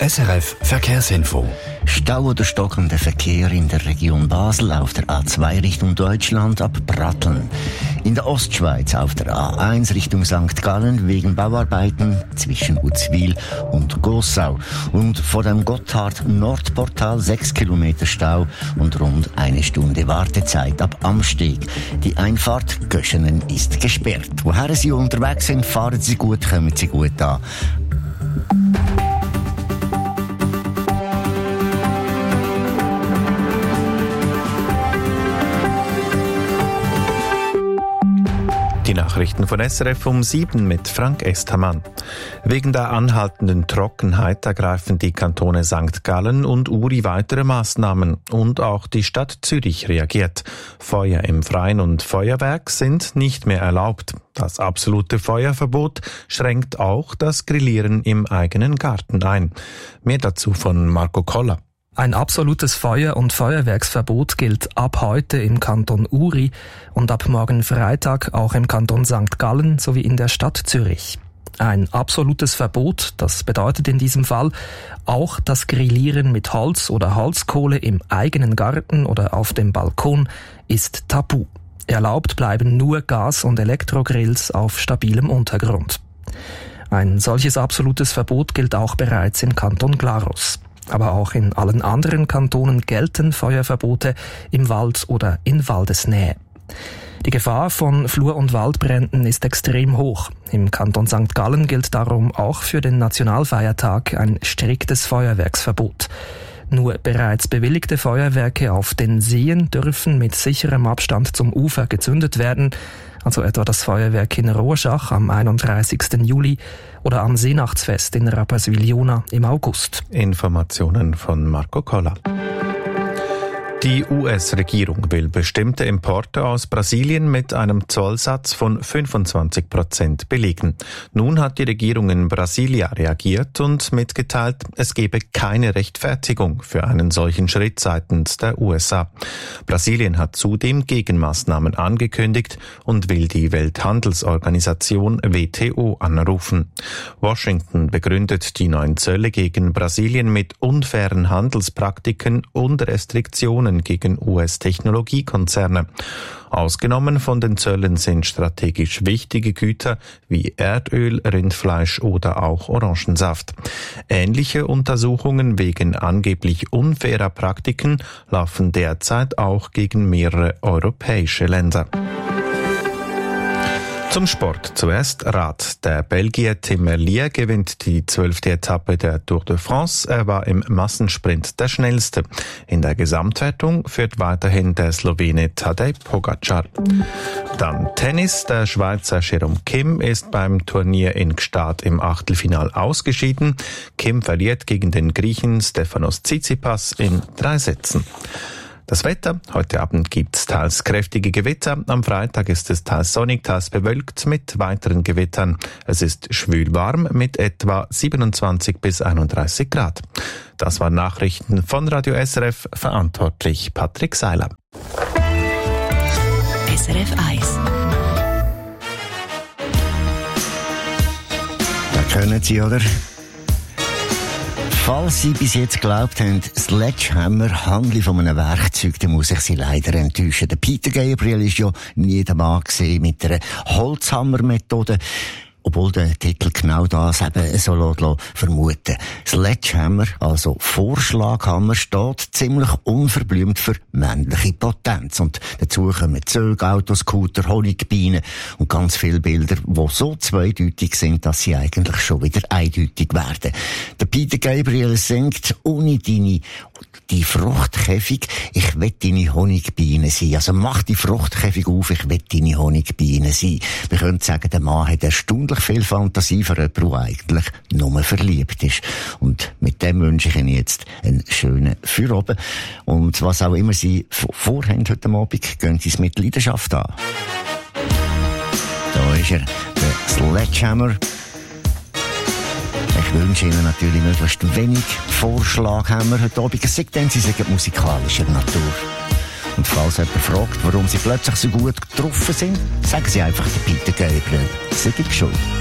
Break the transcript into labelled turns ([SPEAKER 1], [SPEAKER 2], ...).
[SPEAKER 1] SRF Verkehrsinfo.
[SPEAKER 2] Stau oder stockender Verkehr in der Region Basel auf der A2 Richtung Deutschland ab Pratteln. In der Ostschweiz auf der A1 Richtung St. Gallen wegen Bauarbeiten zwischen Uzwil und Gossau. Und vor dem Gotthard-Nordportal 6 Kilometer Stau und rund eine Stunde Wartezeit ab Amsteg. Die Einfahrt Göschenen ist gesperrt. Woher Sie unterwegs sind, fahren Sie gut, kommen Sie gut an.
[SPEAKER 3] Die Nachrichten von SRF um 7 mit Frank Estermann. Wegen der anhaltenden Trockenheit ergreifen die Kantone St. Gallen und Uri weitere Maßnahmen. Und auch die Stadt Zürich reagiert. Feuer im Freien und Feuerwerk sind nicht mehr erlaubt. Das absolute Feuerverbot schränkt auch das Grillieren im eigenen Garten ein. Mehr dazu von Marco Koller.
[SPEAKER 4] Ein absolutes Feuer- und Feuerwerksverbot gilt ab heute im Kanton Uri und ab morgen Freitag auch im Kanton St. Gallen sowie in der Stadt Zürich. Ein absolutes Verbot, das bedeutet in diesem Fall auch das Grillieren mit Holz oder Holzkohle im eigenen Garten oder auf dem Balkon ist tabu. Erlaubt bleiben nur Gas- und Elektrogrills auf stabilem Untergrund. Ein solches absolutes Verbot gilt auch bereits im Kanton Glarus. Aber auch in allen anderen Kantonen gelten Feuerverbote im Wald oder in Waldesnähe. Die Gefahr von Flur- und Waldbränden ist extrem hoch. Im Kanton St. Gallen gilt darum auch für den Nationalfeiertag ein striktes Feuerwerksverbot. Nur bereits bewilligte Feuerwerke auf den Seen dürfen mit sicherem Abstand zum Ufer gezündet werden, also etwa das Feuerwerk in Rorschach am 31. Juli oder am Seenachtsfest in Rapperswil-Jona im August.
[SPEAKER 3] Informationen von Marco Koller. Die US-Regierung will bestimmte Importe aus Brasilien mit einem Zollsatz von 25% belegen. Nun hat die Regierung in Brasilia reagiert und mitgeteilt, es gebe keine Rechtfertigung für einen solchen Schritt seitens der USA. Brasilien hat zudem Gegenmaßnahmen angekündigt und will die Welthandelsorganisation WTO anrufen. Washington begründet die neuen Zölle gegen Brasilien mit unfairen Handelspraktiken und Restriktionen gegen US-Technologiekonzerne. Ausgenommen von den Zöllen sind strategisch wichtige Güter wie Erdöl, Rindfleisch oder auch Orangensaft. Ähnliche Untersuchungen wegen angeblich unfairer Praktiken laufen derzeit auch gegen mehrere europäische Länder. Zum Sport. Zuerst Rad. Der Belgier Tim Merlier gewinnt die 12. Etappe der Tour de France. Er war im Massensprint der schnellste. In der Gesamtwertung führt weiterhin der Slowene Tadej Pogačar. Dann Tennis. Der Schweizer Jerome Kim ist beim Turnier in Gstaad im Achtelfinal ausgeschieden. Kim verliert gegen den Griechen Stefanos Tsitsipas in 3 Sätzen. Das Wetter. Heute Abend gibt's teils kräftige Gewitter. Am Freitag ist es teils sonnig, teils bewölkt mit weiteren Gewittern. Es ist schwül warm mit etwa 27 bis 31 Grad. Das waren Nachrichten von Radio SRF, verantwortlich Patrick Seiler.
[SPEAKER 5] SRF 1.
[SPEAKER 2] Da können Sie, oder? Falls Sie bis jetzt geglaubt haben, Sledgehammer handle von einem Werkzeug, dann muss ich Sie leider enttäuschen. Der Peter Gabriel ist ja nie der Mann gewesen mit einer Holzhammer-Methode. Obwohl der Titel genau das eben so vermuten. Sledgehammer, also Vorschlaghammer, steht ziemlich unverblümt für männliche Potenz. Und dazu kommen Zögautos, Scooter, Honigbienen und ganz viele Bilder, die so zweideutig sind, dass sie eigentlich schon wieder eindeutig werden. Der Peter Gabriel singt, ohne die Fruchtkäfig, ich will deine Honigbiene sein. Also mach die Fruchtkäfig auf, ich will deine Honigbiene sein. Wir können sagen, der Mann hat erstaunlich viel Fantasie für jemanden, der eigentlich nur verliebt ist. Und mit dem wünsche ich Ihnen jetzt einen schönen Feierabend. Und was auch immer Sie vorhaben heute Abend, gehen Sie es mit Leidenschaft an. Da ist er, der Sledgehammer. Ich wünsche Ihnen natürlich möglichst wenig Vorschlaghammer heute Abend. Es sei denn, Sie sind musikalischer Natur. Und falls jemand fragt, warum Sie plötzlich so gut getroffen sind, sagen Sie einfach der Peter Gabriel. Sie sind schuld.